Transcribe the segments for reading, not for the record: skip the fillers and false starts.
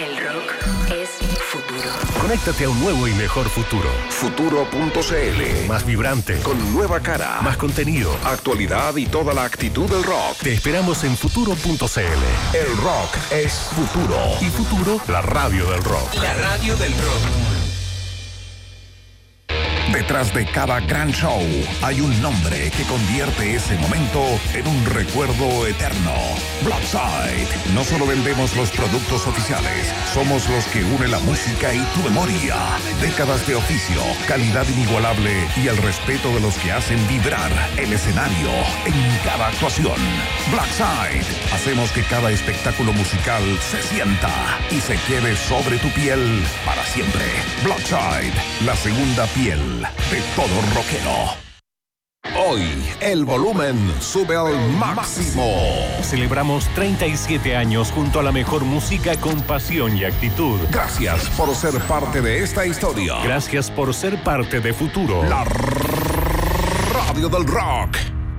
El rock es futuro. Conéctate a un nuevo y mejor futuro. Futuro.cl. Más vibrante, Con nueva cara, más contenido, actualidad y toda la actitud del rock. Te esperamos en Futuro.cl. El rock es futuro. Y Futuro, la radio del rock. La radio del rock. Detrás de cada gran show hay un nombre que convierte ese momento en un recuerdo eterno. Blackside. No solo vendemos los productos oficiales, somos los que unen la música y tu memoria. Décadas de oficio, calidad inigualable y el respeto de los que hacen vibrar el escenario en cada actuación. Blackside. Hacemos que cada espectáculo musical se sienta y se quede sobre tu piel para siempre. Blackside, la segunda piel de todo rockero. Hoy, el volumen sube al máximo. Celebramos 37 años junto a la mejor música con pasión y actitud. Gracias por ser parte de esta historia. Gracias por ser parte de Futuro. La radio del rock.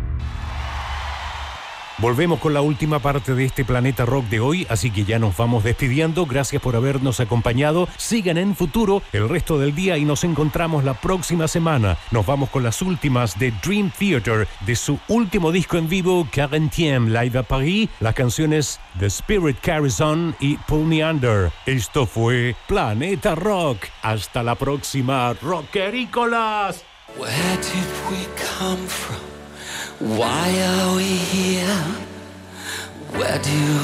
Volvemos con la última parte de este Planeta Rock de hoy, así que ya nos vamos despidiendo. Gracias por habernos acompañado. Sigan en Futuro el resto del día y nos encontramos la próxima semana. Nos vamos con las últimas de Dream Theater, de su último disco en vivo, 40 Live à Paris, las canciones The Spirit Carries On y Pull Me Under. Esto fue Planeta Rock. Hasta la próxima, rockerícolas. Where did we come from? Why are we here? Where do